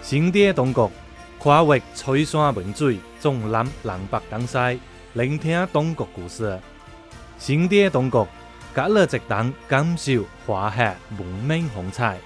新地中国跨越吹山文水，纵览南北东西，聆听中国故事。新地中国，甲你一同感受华夏文明风采。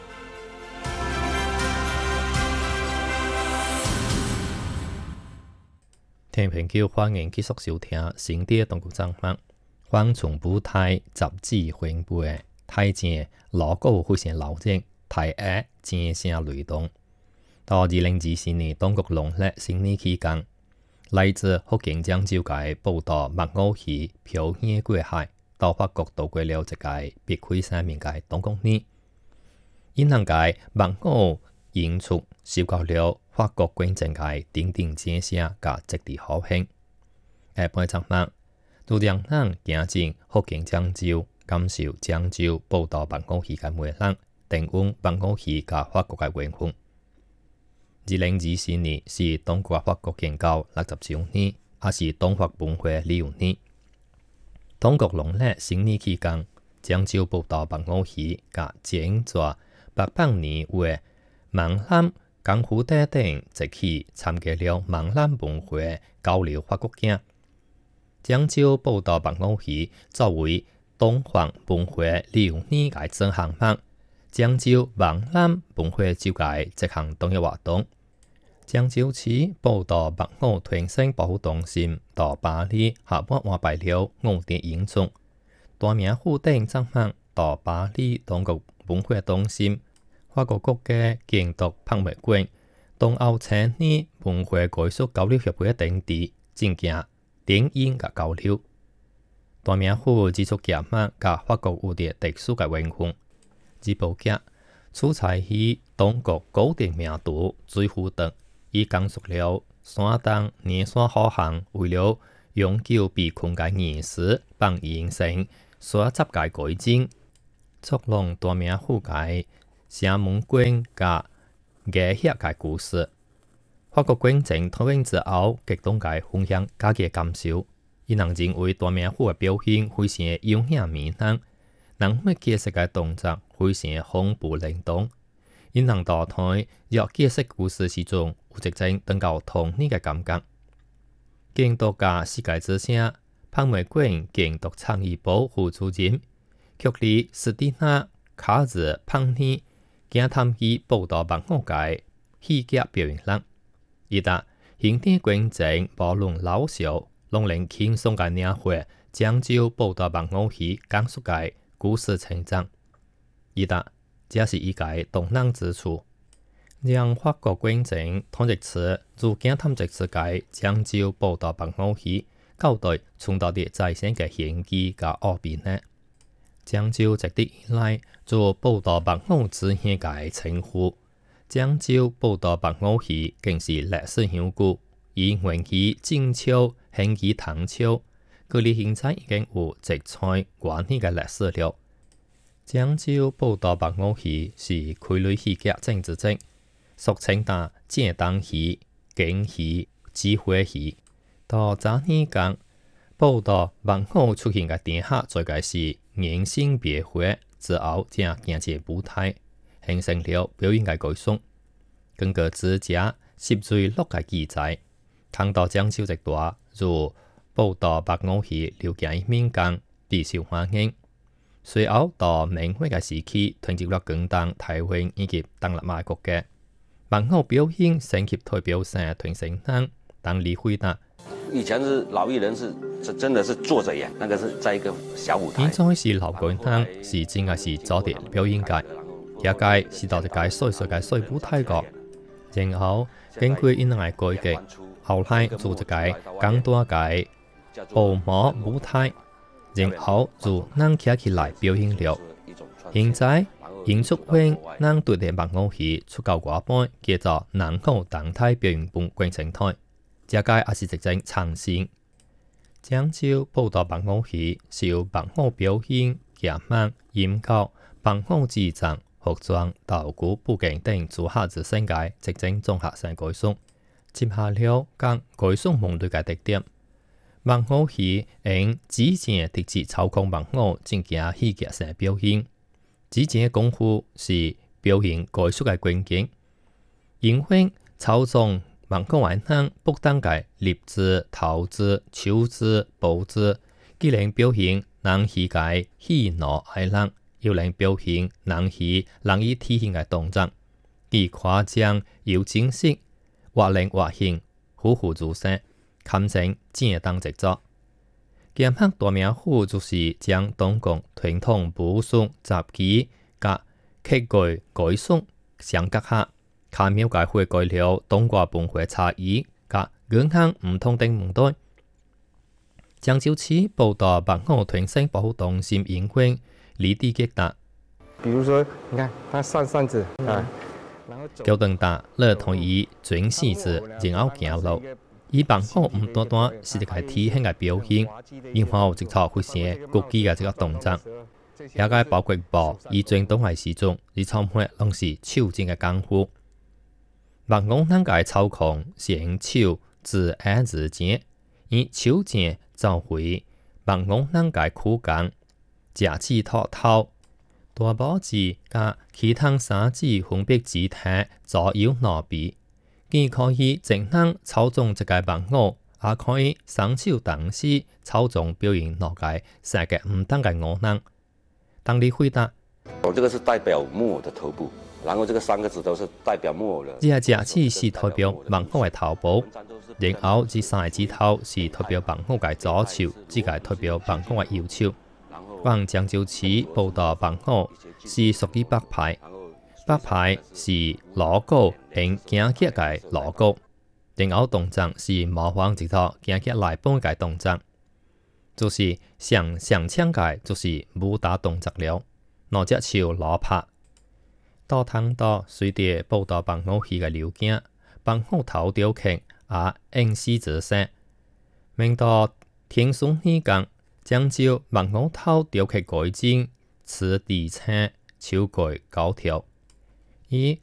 听朋友欢迎继续收听新地中国节目。我从舞台杂志分配台前 logo 非常老正，台下正声雷动。到2024年中国农历新年期間，來自福建漳州嘅報道木偶戲飄遠過海，到法國度過了一個別開生命嘅中國年。因行嘅木偶演出受到了法國觀眾嘅鼎鼎掌聲和極地好評。下半節目就讓人行進福建漳州，感受漳州報道木偶戲嘅魅力，定位木偶戲和法國嘅文化。2024年是中國法國建交60周年，也是中法文化旅遊年。中國農曆新年期間，漳州報道木偶戲和整座800年為閩南江湖地等一起參加了閩南文化交流發國獎。漳州報道木偶戲作為中華文化旅遊年嘅整項目，漳州閩南文化周嘅一項重要活動。漳州市報道木偶傳承保護中心到巴黎下半安排了5場演出，大名府等節目到巴黎中國文化中心、法國國家建築博物館、東歐青年文化藝術交流協會等地進行電影嘅交流。大名府技術節目和法國有啲特殊嘅文化，這部劇取材於中國古典名圖《水滸傳》。伊講述了山東年山好漢為了永久被困嘅兒時，幫人生所執嘅改進，作弄大名府嘅城門關甲藝協嘅故事。法國觀眾睇完之後，激動嘅分享家己嘅感受。伊人認為大名府嘅表現非常優雅美男，人物解釋嘅動作非常恐怖靈動。因人到台若解釋故事時中，有一種等到童年嘅感覺。建築家世界之聲博物館建築創意部副主任曲里斯蒂娜卡茲胖尼驚探去報道木偶嘅戲劇表演力，伊達現地觀眾無論老少，攏能輕鬆嘅領會漳州報道木偶戲講述嘅故事情節。伊達這是伊個動人之處，讓法國觀眾同一次如驚探一次嘅漳州報道木偶戲，交代創造啲在線嘅玄機和奧秘呢。漳州直直以來做報道木偶之鄉嘅稱呼，漳州報道木偶戲更是歷史悠久，以源於晉朝、興於唐朝，距離現在已經有100多年嘅歷史了。漳州報道木偶戲是傀儡戲劇種之一，俗稱打正當戲、京戲、指揮戲。到早年間，報道木偶出現嘅電下最該是人性別會之後，才行至舞台，形成了表演嘅藝術。根據作者攝水錄嘅記載，看到漳州一帶如報道木偶戲流行於民間，備受歡迎。隨後到明末嘅時期，傳入了廣東、台灣以及東南亞國家。木偶表演升級代表性傳承人當李惠達。 以前是老藝人是真的是坐着演，那個是在一個小舞台。 現在是老觀眾，是真係是做啲表演界，一屆是到一屆細細嘅細舞台個，然後經過因嘅改革，後來做一屆更多嘅歐模舞台。然後就人企起來表演了。現在演出會人對嘅木偶戲出到外半，叫做人偶動態表演本觀眾台，這個也是一種創新。漳州報道木偶戲是由木偶表演、劇目、音樂、木偶製作、服裝、道具、布景等組合之成嘅一種綜合性藝術，接下了將藝術門類嘅特點。木偶戲用之前特質操控木偶進行戲劇性表演，之前嘅功夫是表現藝術嘅關鍵。 迎婚操纵万个万人不单嘅立姿、头姿、手姿、步姿，既能表现人喜嘅喜怒哀乐，又能表现人喜人以体现嘅动作，既夸张又精细，活灵活现，虎虎如蛇，堪称正当之作。剑客大名府就是将中国传统武术杂技甲刻具改送相结合，巧妙解会改了中国文化差异甲影响唔同等问题。漳州市报道白虎团生保护中心迎婚离地激大， 比如说，你看他上扇子啊， 桥段大，乐同意转戏子，然后行路。以白虎唔单单是一个体现嘅表现，然后直头会成国际嘅这个动作。也个包括步以传统嘅时钟，而参会拢是手正嘅功夫。白虎咱嘅操控是用手自下自前，以手正召回白虎咱嘅躯干，假肢托头，大拇指甲其他三指分别指体左右两臂。既可以正常操纵这个白虎，也可以双手同时操纵表现两个三个唔同嘅五人。当你回答， 这个是代表木偶的头部，然后这个3个指头是代表木偶的。 这个假肢是代表白虎嘅头部，然后这3个指头是代表白虎嘅左手，这个代表白虎嘅右手。往漳州市报道白虎是属于北派。北派是锣鼓并行脚嘅锣鼓，然后动作是模仿一套行脚来本嘅动作，就是上枪嘅就是武打动作了。两只手攞拍，到通道随着报道白虎戏嘅流行，白虎头雕刻也应时折势。明到天顺年间，漳州白虎头雕刻改进，此地青手盖高条。以